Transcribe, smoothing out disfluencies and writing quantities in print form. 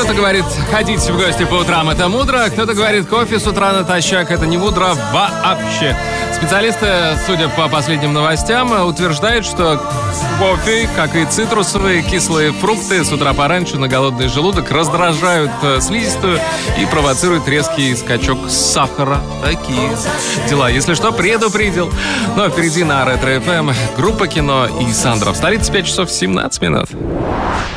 Кто-то говорит, ходить в гости по утрам — это мудро, кто-то говорит, кофе с утра натощак — это не мудро вообще. Специалисты, судя по последним новостям, утверждают, что кофе, как и цитрусовые кислые фрукты, с утра пораньше на голодный желудок раздражают слизистую и провоцируют резкий скачок сахара. Такие дела. Если что, предупредил. Ну а впереди на Ретро FM группа «Кино» и Сандра. В столице 5 часов 17 минут.